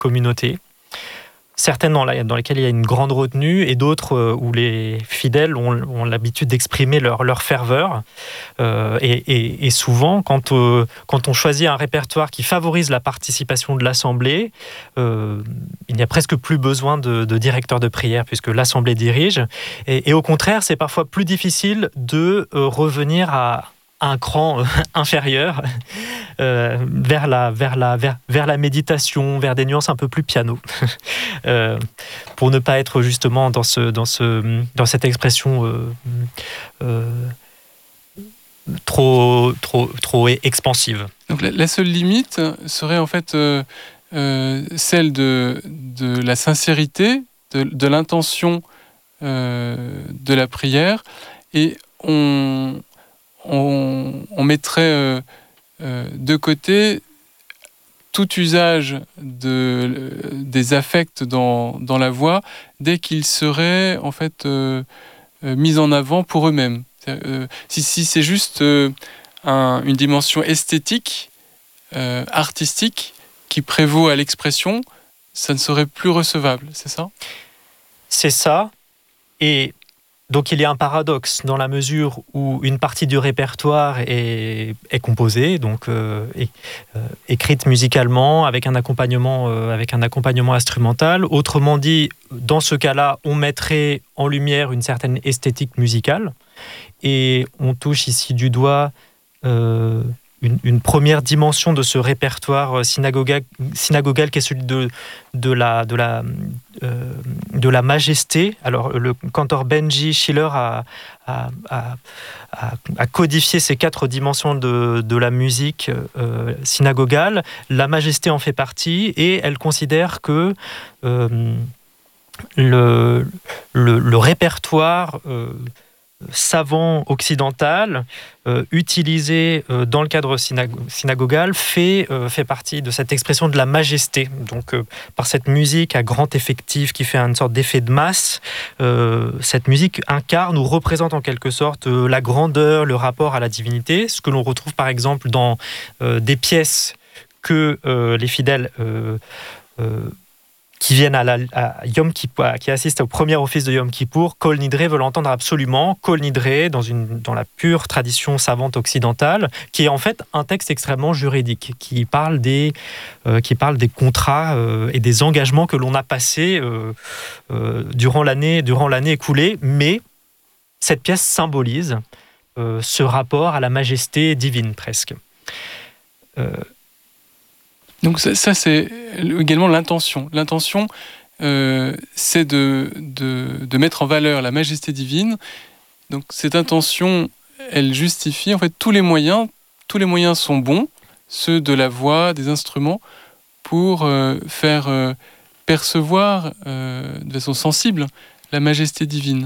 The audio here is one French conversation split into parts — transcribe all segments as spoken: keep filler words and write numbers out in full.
communautés. Certaines dans, la, dans lesquelles il y a une grande retenue et d'autres euh, où les fidèles ont, ont l'habitude d'exprimer leur, leur ferveur. Euh, et, et, et souvent, quand, euh, quand on choisit un répertoire qui favorise la participation de l'Assemblée, euh, il n'y a presque plus besoin de, de directeur de prière puisque l'Assemblée dirige. Et, et au contraire, c'est parfois plus difficile de euh, revenir à un cran inférieur euh, vers, la, vers, la, vers, vers la méditation, vers des nuances un peu plus piano, euh, pour ne pas être justement dans, ce, dans, ce, dans cette expression euh, euh, trop, trop, trop expansive. Donc la, la seule limite serait en fait euh, euh, celle de, de la sincérité, de, de l'intention euh, de la prière, et on... On, on mettrait euh, euh, de côté tout usage de, des affects dans, dans la voix dès qu'ils seraient en fait euh, euh, mis en avant pour eux-mêmes. Euh, si, si c'est juste euh, un, une dimension esthétique, euh, artistique, qui prévaut à l'expression, ça ne serait plus recevable, c'est ça ? C'est ça. Et donc il y a un paradoxe dans la mesure où une partie du répertoire est, est composée, donc euh, est, euh, écrite musicalement avec un accompagnement, euh, avec un accompagnement instrumental. Autrement dit, dans ce cas-là, on mettrait en lumière une certaine esthétique musicale et on touche ici du doigt euh, une, une première dimension de ce répertoire synagogal, synagogal qui est celui de, de, la, de, la, euh, de la majesté. Alors, le cantor Benji Schiller a, a, a, a, a codifié ces quatre dimensions de, de la musique euh, synagogale. La majesté en fait partie et elle considère que euh, le, le, le répertoire euh, savant occidental euh, utilisé euh, dans le cadre synago- synagogal fait, euh, fait partie de cette expression de la majesté. Donc euh, par cette musique à grand effectif qui fait une sorte d'effet de masse, euh, cette musique incarne ou représente en quelque sorte euh, la grandeur, le rapport à la divinité, ce que l'on retrouve par exemple dans euh, des pièces que euh, les fidèles euh, euh, qui viennent à, la, à Yom Kippour, qui assistent au premier office de Yom Kippour, Kol Nidre veulent entendre absolument Kol Nidre dans, une, dans la pure tradition savante occidentale, qui est en fait un texte extrêmement juridique, qui parle des, euh, qui parle des contrats euh, et des engagements que l'on a passés euh, euh, durant l'année, durant l'année écoulée, mais cette pièce symbolise euh, ce rapport à la majesté divine presque. Euh, Donc ça, ça, c'est également l'intention. L'intention, euh, c'est de, de, de mettre en valeur la majesté divine. Donc cette intention, elle justifie en fait tous les moyens. Tous les moyens sont bons, ceux de la voix, des instruments, pour euh, faire euh, percevoir euh, de façon sensible la majesté divine.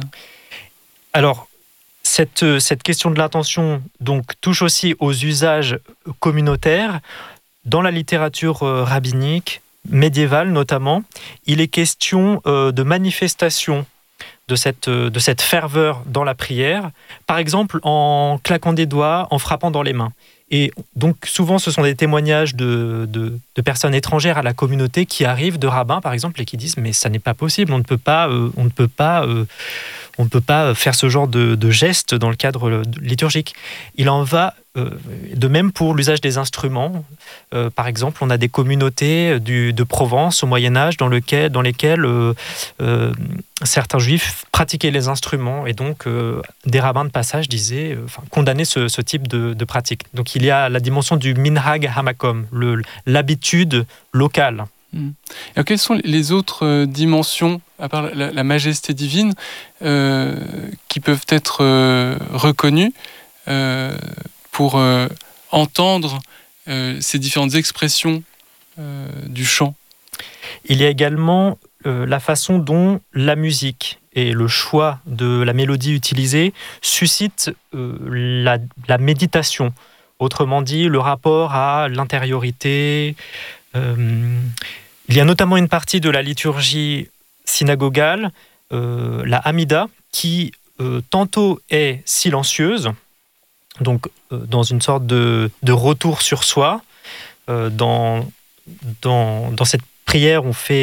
Alors, cette, cette question de l'intention donc, touche aussi aux usages communautaires. Dans la littérature euh, rabbinique, médiévale notamment, il est question euh, de manifestation de cette, euh, de cette ferveur dans la prière, par exemple en claquant des doigts, en frappant dans les mains. Et donc souvent ce sont des témoignages de, de, de personnes étrangères à la communauté qui arrivent, de rabbins par exemple, et qui disent « mais ça n'est pas possible, on ne peut pas... Euh, on ne peut pas euh, on ne peut pas faire ce genre de, de geste dans le cadre liturgique. » Il en va euh, de même pour l'usage des instruments. Euh, par exemple, on a des communautés du, de Provence au Moyen-Âge dans, lequel, dans lesquelles euh, euh, certains juifs pratiquaient les instruments et donc euh, des rabbins de passage disaient, euh, enfin, condamnaient ce, ce type de, de pratique. Donc il y a la dimension du minhag hamakom, le, l'habitude locale. Alors, quelles sont les autres euh, dimensions, à part la, la majesté divine, euh, qui peuvent être euh, reconnues euh, pour euh, entendre euh, ces différentes expressions euh, du chant ? Il y a également euh, la façon dont la musique et le choix de la mélodie utilisée suscitent euh, la, la méditation. Autrement dit, le rapport à l'intériorité. Euh, il y a notamment une partie de la liturgie synagogale, euh, la Hamida, qui euh, tantôt est silencieuse, donc euh, dans une sorte de, de retour sur soi, euh, dans, dans, dans cette prière, on fait